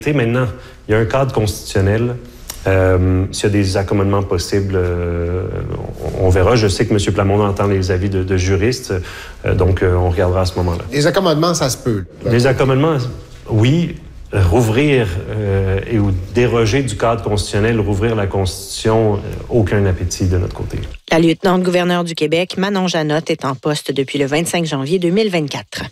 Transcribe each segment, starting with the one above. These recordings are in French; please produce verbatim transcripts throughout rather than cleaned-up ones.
Maintenant, il y a un cadre constitutionnel. Euh, s'il y a des accommodements possibles, euh, on, on verra. Je sais que M. Plamondon entend les avis de, de juristes, euh, donc euh, on regardera à ce moment-là. Des accommodements, ça se peut. Des accommodements, oui. Rouvrir euh, et ou déroger du cadre constitutionnel, rouvrir la Constitution, euh, aucun appétit de notre côté. La lieutenant-gouverneure du Québec, Manon Janotte, est en poste depuis le vingt-cinq janvier deux mille vingt-quatre.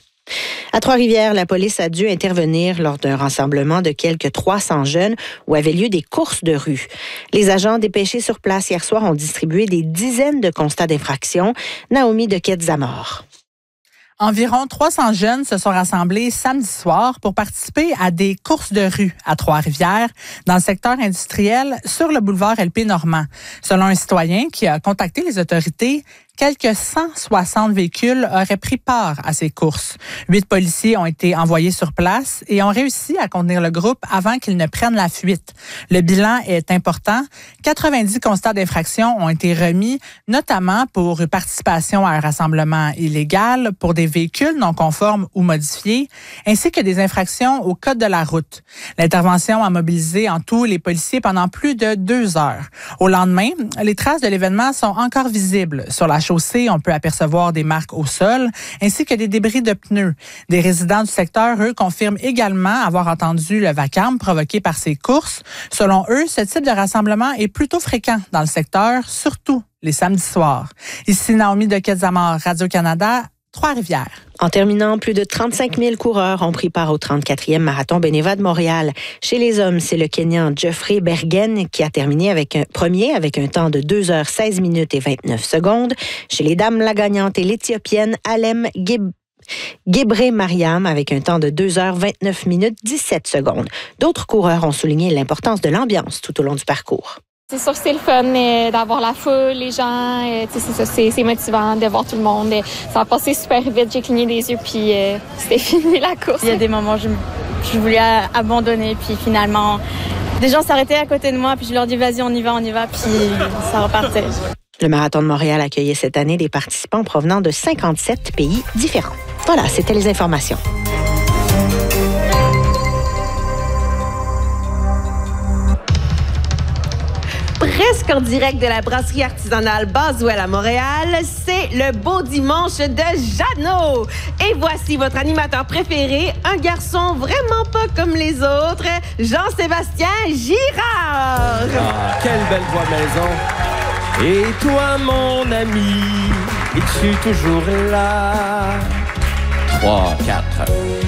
À Trois-Rivières, la police a dû intervenir lors d'un rassemblement de quelques trois cents jeunes où avaient lieu des courses de rue. Les agents dépêchés sur place hier soir ont distribué des dizaines de constats d'infraction. Naomi de Quetzamor. Environ trois cents jeunes se sont rassemblés samedi soir pour participer à des courses de rue à Trois-Rivières, dans le secteur industriel, sur le boulevard L P Normand. Selon un citoyen qui a contacté les autorités, quelques cent soixante véhicules auraient pris part à ces courses. Huit policiers ont été envoyés sur place et ont réussi à contenir le groupe avant qu'ils ne prennent la fuite. Le bilan est important. quatre-vingt-dix constats d'infraction ont été remis, notamment pour participation à un rassemblement illégal, pour des véhicules non conformes ou modifiés, ainsi que des infractions au code de la route. L'intervention a mobilisé en tout les policiers pendant plus de deux heures. Au lendemain, les traces de l'événement sont encore visibles sur la chaussée, on peut apercevoir des marques au sol, ainsi que des débris de pneus. Des résidents du secteur, eux, confirment également avoir entendu le vacarme provoqué par ces courses. Selon eux, ce type de rassemblement est plutôt fréquent dans le secteur, surtout les samedis soirs. Ici Naomi de Quetzamor, Radio-Canada, Trois-Rivières. En terminant, plus de trente-cinq mille coureurs ont pris part au trente-quatrième marathon Beneva de Montréal. Chez les hommes, c'est le Kenyan Geoffrey Bergen qui a terminé avec un premier avec un temps de deux heures seize minutes et vingt-neuf secondes. Chez les dames, la gagnante est l'Éthiopienne Alem Gib Gebré Mariam avec un temps de deux heures vingt-neuf minutes dix-sept secondes. D'autres coureurs ont souligné l'importance de l'ambiance tout au long du parcours. C'est sûr que c'est le fun euh, d'avoir la foule, les gens, euh, c'est ça, c'est, c'est motivant de voir tout le monde. Euh, ça a passé super vite, j'ai cligné des yeux, puis euh, c'était fini la course. Il y a des moments où je, je voulais abandonner, puis finalement, des gens s'arrêtaient à côté de moi, puis je leur dis vas-y, on y va, on y va, puis ça repartait. Le Marathon de Montréal accueillait cette année des participants provenant de cinquante-sept pays différents. Voilà, c'était les informations. Presque en direct de la brasserie artisanale Boswell à Montréal, c'est le beau dimanche de Jeannot. Et voici votre animateur préféré, un garçon vraiment pas comme les autres, Jean-Sébastien Girard. Ah, quelle belle voix maison. Et toi, mon ami, es-tu toujours là? Trois, quatre.